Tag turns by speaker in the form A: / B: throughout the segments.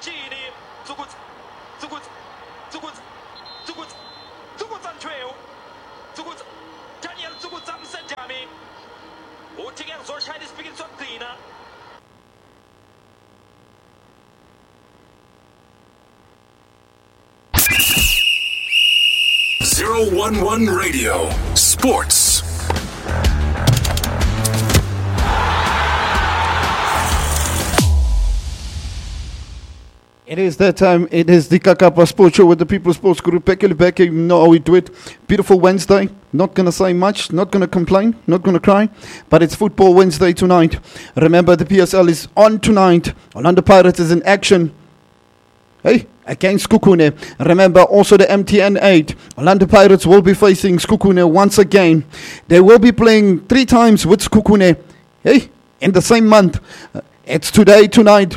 A: Gini. Zugut Antweo. Zugut Daniel Zugut Samsenjami. Utigang so scheint es beginnt zu Trina.
B: .011 Radio Sports.
C: It is that time. It is the Kakapa Sports Show with the People's Sports Group. Back, you know how we do it. Beautiful Wednesday. Not going to say much. Not going to complain. Not going to cry. But it's Football Wednesday tonight. Remember, the PSL is on tonight. Orlando Pirates is in action. Hey, against Sekhukhune. Remember also the MTN 8. Orlando Pirates will be facing Sekhukhune once again. They will be playing 3 times with Sekhukhune. Hey, in the same month. It's today, tonight.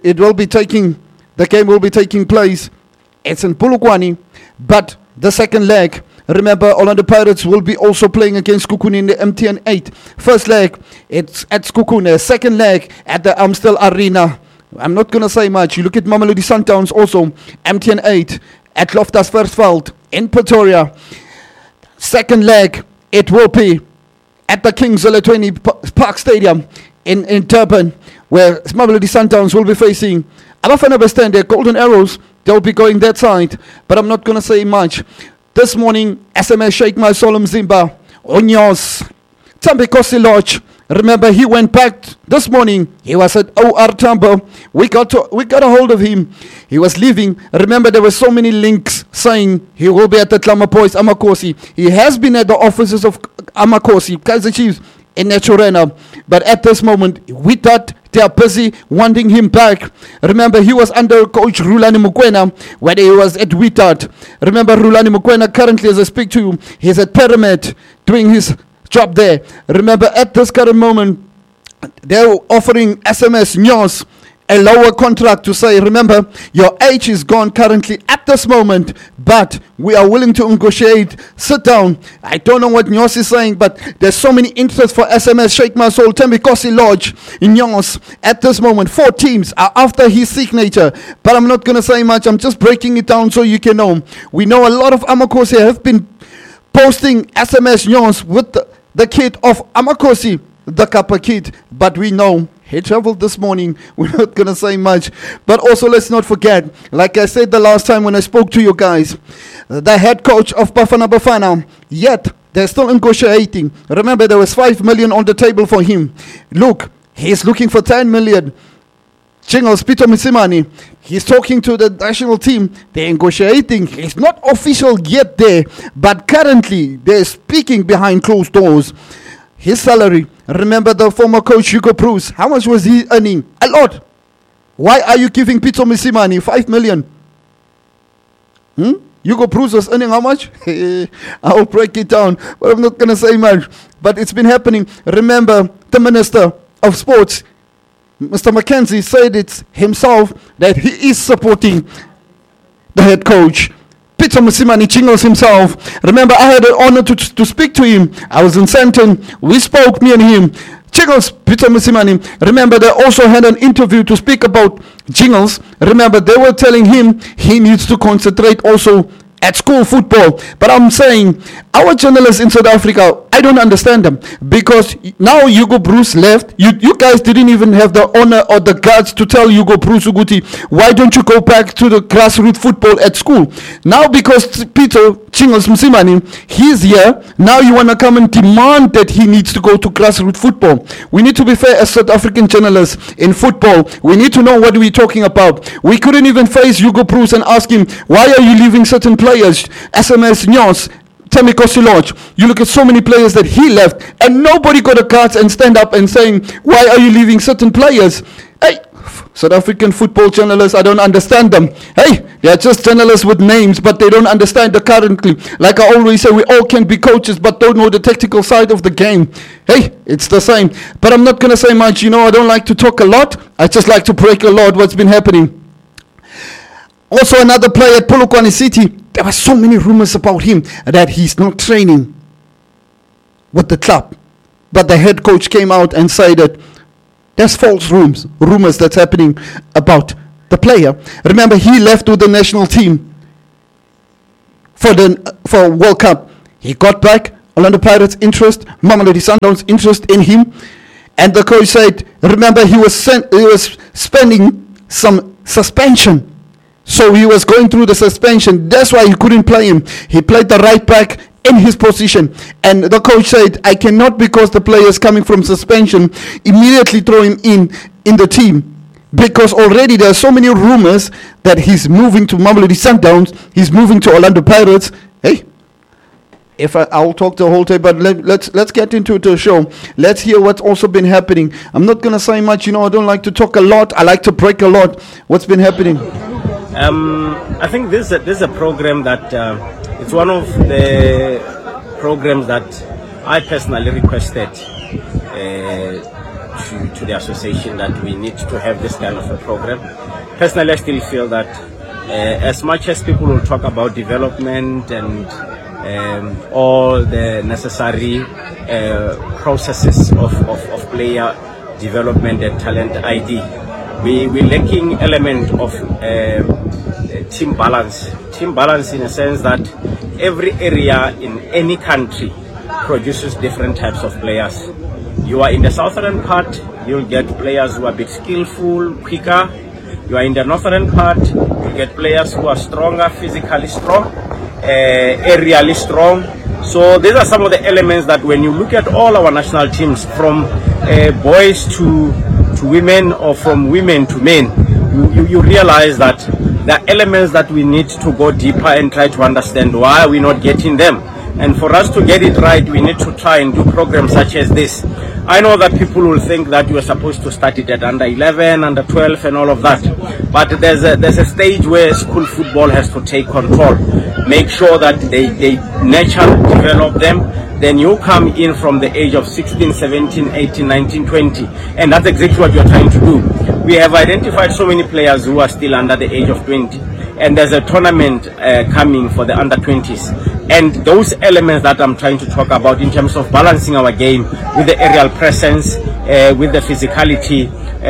C: The game will be taking place. It's in Polokwane. But the second leg, remember, Orlando Pirates will be also playing against Sekhukhune in the MTN 8. First leg, it's at Sekhukhune. Second leg, at the Amstel Arena. I'm not going to say much. You look at Mamelodi Sundowns also. MTN 8 at Loftus Versfeld in Pretoria. Second leg, it will be at the King Zeletweni Park Stadium in Durban, where Mamelodi Sundowns will be facing Abafana Bastende, Golden Arrows. They'll be going that side, but I'm not going to say much. This morning, SMS Sheikh Maisol Mzimba, Onyos, Tambikosi Lodge. Remember, he went back this morning. He was at OR Tambo. We got a hold of him. He was leaving. Remember, there were so many links saying he will be at the Klama Boys, Amakosi. He has been at the offices of Amakosi, Kaizer Chiefs in Naturena. But at this moment, we thought they are busy wanting him back. Remember, he was under coach Rulani Mukwena when he was at Witat. Remember, Rulani Mukwena currently, as I speak to you, he's at Pyramid doing his job there. Remember, at this current moment, they're offering SMS Nyos a lower contract to say, remember, your age is gone currently at this moment, but we are willing to negotiate. Sit down. I don't know what Nyos is saying, but there's so many interest for SMS Sheikh Maisol Thembinkosi Lodge in Nyos at this moment. 4 teams are after his signature, but I'm not going to say much. I'm just breaking it down so you can know. We know a lot of Amakosi have been posting SMS Nyos with the kid of Amakosi, the Kappa kid, but we know he traveled this morning. We're not going to say much. But also, let's not forget, like I said the last time when I spoke to you guys, the head coach of Bafana Bafana, yet they're still negotiating. Remember, there was 5 million on the table for him. Look, he's looking for 10 million. Jingles, Peter Msimani, he's talking to the national team. They're negotiating. It's not official yet there, but currently they're speaking behind closed doors. His salary, remember the former coach Hugo Bruce, how much was he earning? A lot. Why are you giving Peter Msimani 5 million? Hugo Bruce was earning how much? I'll break it down, but I'm not going to say much. But it's been happening. Remember, the Minister of Sports, Mr. Mackenzie, said it himself that he is supporting the head coach. Peter Msimani Chingles himself. Remember, I had the honor to speak to him. I was in Sandton. We spoke, me and him. Jingles, Peter Msimani. Remember, they also had an interview to speak about Jingles. Remember, they were telling him he needs to concentrate also at school football. But I'm saying, our journalists in South Africa, I don't understand them. Because now Hugo Bruce left. You guys didn't even have the honor or the guts to tell Hugo Bruce Uguti, why don't you go back to the grassroots football at school? Now because Peter Chingles Msimani, he's here. Now you want to come and demand that he needs to go to grassroots football. We need to be fair as South African journalists in football. We need to know what we're talking about. We couldn't even face Hugo Bruce and ask him, why are you leaving certain players? SMS Nyos, Thembinkosi Lodge. You look at so many players that he left, and nobody got a guts and stand up and saying, why are you leaving certain players? Hey, South African football journalists, I don't understand them. Hey, they're just journalists with names, but they don't understand the currently. Like I always say, we all can be coaches, but don't know the tactical side of the game. Hey, it's the same. But I'm not going to say much. You know, I don't like to talk a lot. I just like to break a lot what's been happening. Also, another player at Polokwane City, there were so many rumors about him that he's not training with the club. But the head coach came out and said that there's false rumors that's happening about the player. Remember, he left with the national team for World Cup. He got back. Orlando Pirates' interest, Mamelodi Sundowns' interest in him, and the coach said, remember, he was spending some suspension. So he was going through the suspension. That's why he couldn't play him. He played the right back in his position. And the coach said, I cannot, because the player is coming from suspension, immediately throw him in the team. Because already there are so many rumors that he's moving to Mamelodi Sundowns, he's moving to Orlando Pirates. Hey, if I'll talk the whole day, but let's get into the show. Let's hear what's also been happening. I'm not gonna say much, I don't like to talk a lot. I like to break a lot. What's been happening?
D: I think this is a program that it's one of the programs that I personally requested to the association, that we need to have this kind of a program. Personally, I still feel that as much as people will talk about development and all the necessary processes of player development and talent ID, we're lacking element of team balance. Team balance in a sense that every area in any country produces different types of players. You are in the southern part, you'll get players who are a bit skillful, quicker. You are in the northern part, you get players who are stronger, physically strong, aerially strong. So these are some of the elements that when you look at all our national teams, from boys to women, or from women to men, you realize that there are elements that we need to go deeper and try to understand why we're not getting them. And for us to get it right, we need to try and do programs such as this. I know that people will think that you are supposed to start it at under 11, under 12 and all of that. But there's a stage where school football has to take control. Make sure that they nurture, develop them. Then you come in from the age of 16, 17, 18, 19, 20. And that's exactly what you're trying to do. We have identified so many players who are still under the age of 20. And there's a tournament coming for the under 20s. And those elements that I'm trying to talk about in terms of balancing our game with the aerial presence, with the physicality,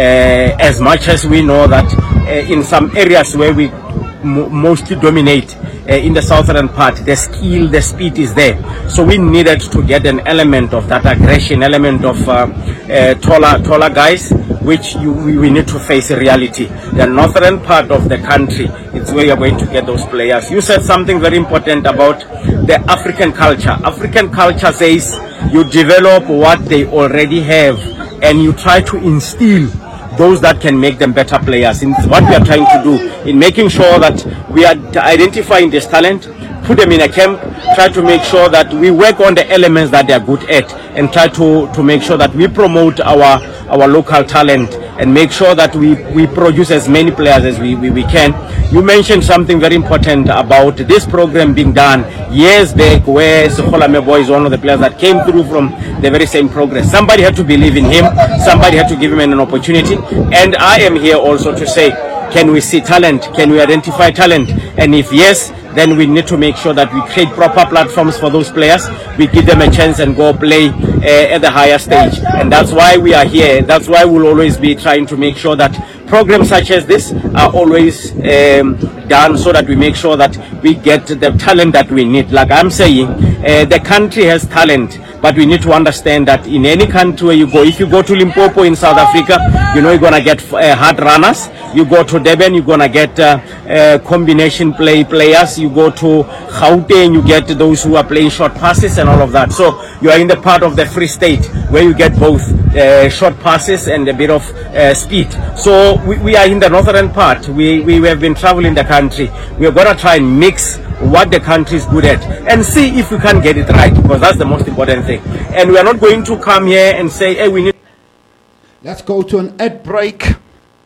D: as much as we know that in some areas where we mostly dominate, in the southern part, the skill, the speed is there. So we needed to get an element of that aggression, element of taller guys, which we need to face reality. The northern part of the country, it's where you're going to get those players. You said something very important about the African culture. African culture says you develop what they already have and you try to instill those that can make them better players. And what we are trying to do in making sure that we are identifying this talent, put them in a camp, try to make sure that we work on the elements that they are good at, and try to make sure that we promote our local talent and make sure that we produce as many players as we can. You mentioned something very important about this program being done years back, where Sekgola Meboy is one of the players that came through from the very same progress. Somebody had to believe in him, somebody had to give him an opportunity, and I am here also to say, can we see talent? Can we identify talent? And if yes, then we need to make sure that we create proper platforms for those players. We give them a chance and go play at the higher stage. And that's why we are here. That's why we'll always be trying to make sure that programs such as this are always done, so that we make sure that we get the talent that we need. Like I'm saying, the country has talent, but we need to understand that in any country where you go, if you go to Limpopo in South Africa, you know you're going to get hard runners. You go to Durban, you're going to get combination players. You go to Gauteng, you get those who are playing short passes and all of that. So you are in the part of the Free State where you get both short passes and a bit of speed. So we are in the northern part. We have been traveling the country. We are going to try and mix what the country is good at and see if we can get it right, because that's the most important thing. And we are not going to come here and say, hey, we need...
C: Let's go to an ad break.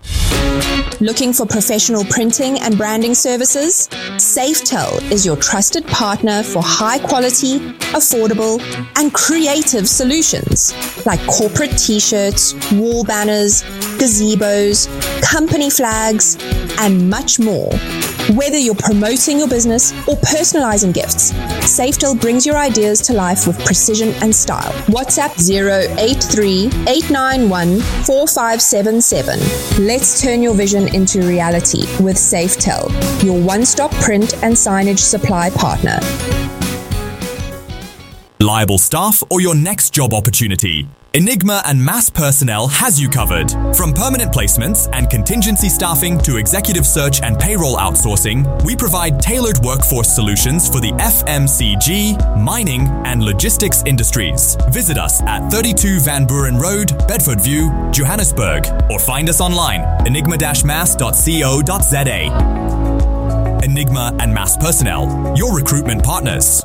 E: Looking for professional printing and branding services? Safetel is your trusted partner for high quality, affordable, and creative solutions like corporate t-shirts, wall banners, gazebos, company flags, and much more. Whether you're promoting your business or personalizing gifts, Safetel brings your ideas to life with precision and style. WhatsApp 083-891-4577. Let's turn your vision into reality with Safetel, your one-stop print and signage supply partner.
F: Liable staff or your next job opportunity? Enigma and Mass Personnel has you covered. From permanent placements and contingency staffing to executive search and payroll outsourcing, we provide tailored workforce solutions for the FMCG, mining and logistics industries. Visit us at 32 Van Buren Road, Bedford View, Johannesburg, or find us online, enigma-mass.co.za. Enigma and Mass Personnel, your recruitment partners.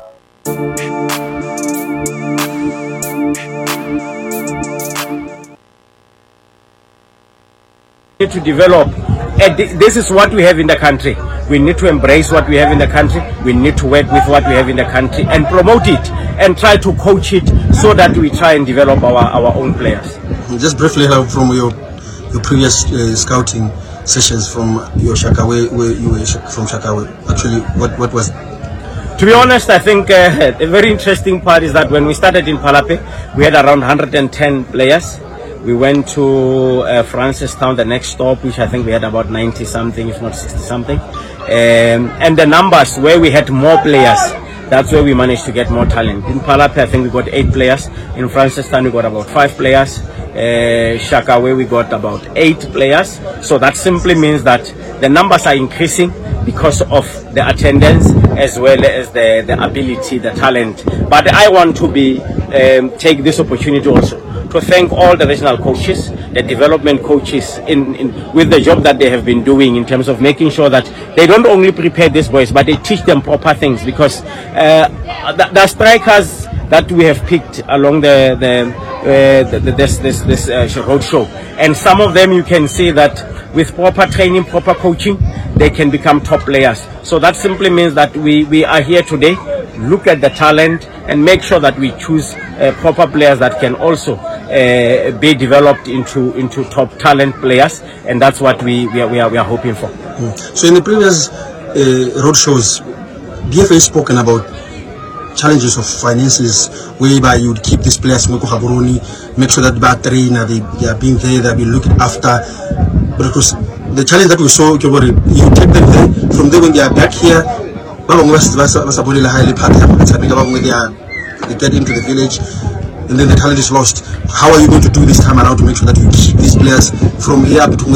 D: To develop, this is what we have in the country. We need to embrace what we have in the country. We need to work with what we have in the country and promote it and try to coach it so that we try and develop our own players.
G: Just briefly, from your previous scouting sessions from your Shaka, where you were from Shaka, actually what was?
D: To be honest, I think a very interesting part is that when we started in Phalape, we had around 110 players. We went to Francistown, the next stop, which I think we had about 90 something, if not 60 something. And the numbers where we had more players, that's where we managed to get more talent. In Phalape, I think we got 8 players. In Francistown, we got about 5 players. Shaka, where we got about 8 players. So that simply means that the numbers are increasing because of the attendance as well as the ability, the talent. But I want to take this opportunity also to thank all the regional coaches, the development coaches with the job that they have been doing in terms of making sure that they don't only prepare these boys, but they teach them proper things, because the strikers that we have picked along this road show, and some of them you can see that with proper training, proper coaching, they can become top players. So that simply means that we are here today, look at the talent and make sure that we choose proper players that can also be developed into top talent players, and that's what we are hoping for.
G: So in the previous road shows, DFA spoken about challenges of finances, whereby you would keep these players make sure that they are trained, they are being there, they are being looked after. But of course, the challenge that we saw, you take them there, from there when they are back here, they get into the village, and then the talent is lost. How are you going to do this time around to make sure that you keep these players from here to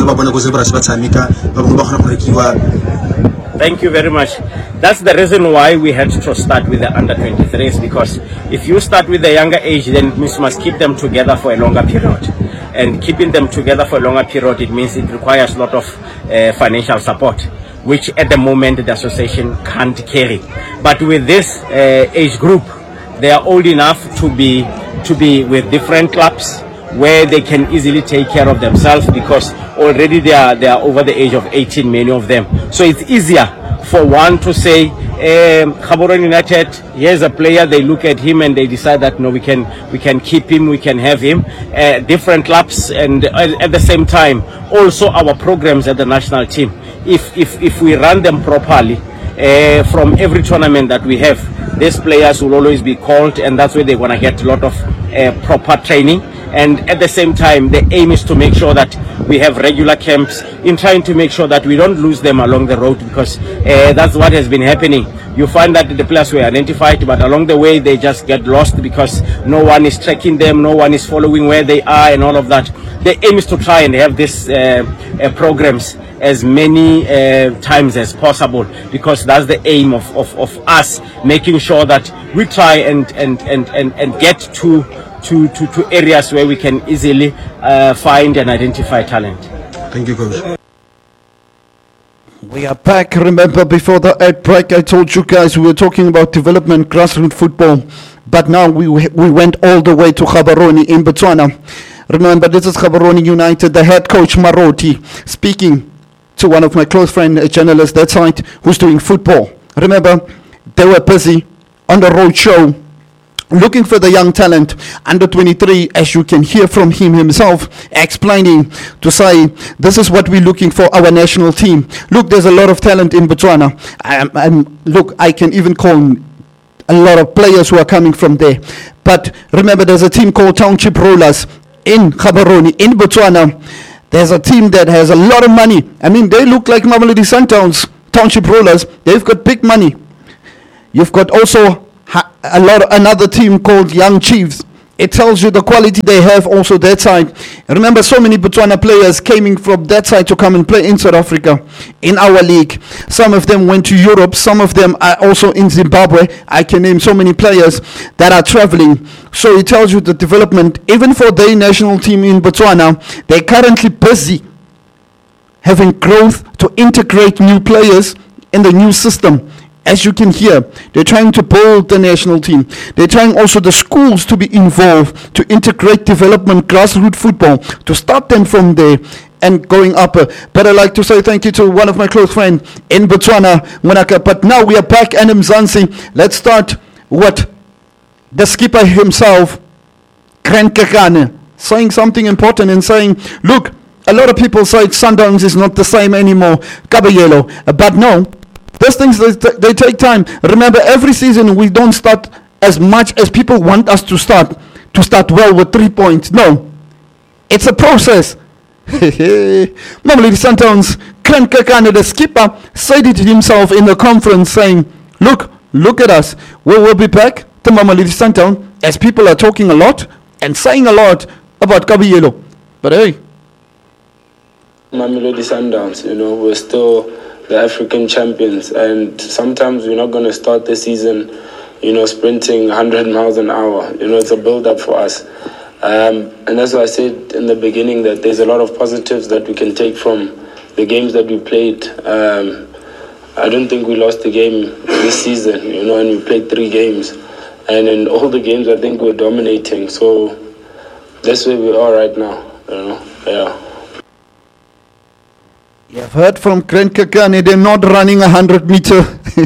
D: Thank you very much. That's the reason why we had to start with the under-23s, because if you start with the younger age, then we must keep them together for a longer period. And keeping them together for a longer period, it means it requires a lot of financial support, which at the moment the association can't carry. But with this age group, they are old enough to be with different clubs where they can easily take care of themselves, because already they are over the age of 18, many of them. So it's easier for one to say, Gaborone United, here's a player, they look at him and they decide that no, we can keep him, we can have him. Different clubs, and at the same time also our programs at the national team, if we run them properly, from every tournament that we have, these players will always be called, and that's where they're going to get a lot of proper training. And at the same time, the aim is to make sure that we have regular camps in trying to make sure that we don't lose them along the road, because that's what has been happening. You find that the players were identified, but along the way they just get lost because no one is tracking them, no one is following where they are and all of that. The aim is to try and have these programs as many times as possible, because that's the aim of us, making sure that we try and get to areas where we can easily find and identify talent.
G: Thank you, Coach.
C: We are back. Remember, before the ad break, I told you guys we were talking about development, grassroots football, but now we went all the way to Gaborone in Botswana. Remember, this is Gaborone United, the head coach Maroti, speaking to one of my close friends, a journalist that side, who's doing football. Remember, they were busy on the road show looking for the young talent under 23, as you can hear from him himself explaining to say, this is what we're looking for our national team. Look, there's a lot of talent in Botswana. Look, I can even call a lot of players who are coming from there. But remember, there's a team called Township Rollers in Gaborone, in Botswana. There's a team that has a lot of money. I mean, they look like Mamelodi Sundowns, Township Rollers. They've got big money. You've got also another team called Young Chiefs. It tells you the quality they have also that side. Remember, so many Botswana players came from that side to come and play in South Africa, in our league. Some of them went to Europe. Some of them are also in Zimbabwe. I can name so many players that are traveling. So it tells you the development, even for their national team in Botswana, they're currently busy having growth to integrate new players in the new system. As you can hear, they're trying to build the national team. They're trying also the schools to be involved, to integrate development, grassroots football, to start them from there and going up. But I'd like to say thank you to one of my close friends in Botswana, Monaka. But now we are back in Mzansi. Let's start with the skipper himself, Grant Kekane, saying something important and saying, look, a lot of people say Sundowns is not the same anymore, Kabuyelo. But no, those things, they take time. Remember, every season we don't start as much as people want us to start well with 3 points. No, it's a process. Mamelodi Sundowns, Grant Kekane, the skipper, said it himself in the conference, saying, look at us. We will be back to Mamelodi Sundowns, as people are talking a lot and saying a lot about Kabuyelo. But hey,
H: Mamelodi Sundowns, we're still the African champions, and sometimes we're not going to start the season, sprinting 100 miles an hour. It's a build-up for us. And that's why I said in the beginning that there's a lot of positives that we can take from the games that we played. I don't think we lost a game this season, and we played 3 games. And in all the games, I think we're dominating. So that's where we are right now, yeah.
C: You've heard from Grant Kekane, they're not running 100 meter.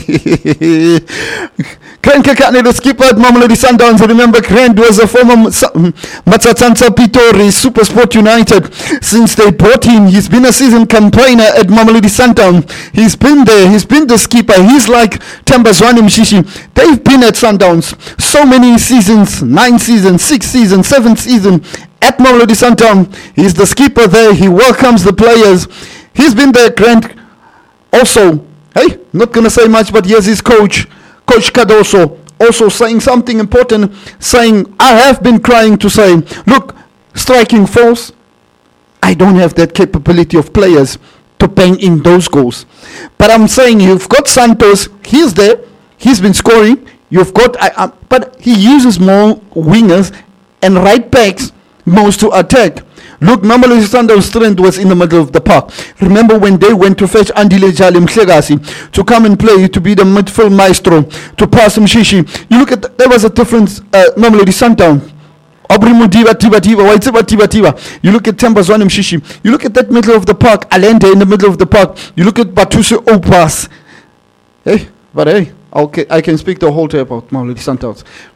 C: Grant Kekane, the skipper at Mamelodi Sundowns. Remember, Grant was a former Matsatsansa Pitori, Super Sport United. Since they brought him, he's been a season campaigner at Mamelodi Sundowns. He's been there, he's been the skipper. He's like Tambazwane Mshishi. They've been at Sundowns so many seasons, 9 seasons, 6 seasons, 7 seasons at Mamelodi Sundowns. He's the skipper there, he welcomes the players. He's been there, Grant. Also, hey, not going to say much, but here's his coach, Coach Cardoso, also saying something important, saying, I have been crying to say, look, striking force, I don't have that capability of players to bang in those goals. But I'm saying you've got Santos, he's there, he's been scoring, you've got, but he uses more wingers and right backs most to attack. Look, Mamelodi Sundowns' strength was in the middle of the park. Remember when they went to fetch Andile Jali Mhlegasi to come and play, to be the midfield maestro, to pass Mshishi. You look at, there was a difference, Mamelodi Sundowns. Aubrey Mudiba, Tiba. You look at Tambazwane Mshishi. You look at that middle of the park, Allende in the middle of the park. You look at Batuse Opas. Hey, but hey, okay, I can speak the whole day about Mamelodi Sundowns.